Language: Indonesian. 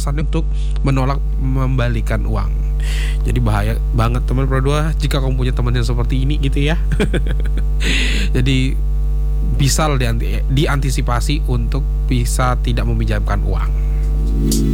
untuk menolak membalikan uang. Jadi bahaya banget teman Pro 2 jika kamu punya teman yang seperti ini gitu ya. Jadi bisa diantisipasi untuk bisa tidak meminjamkan uang.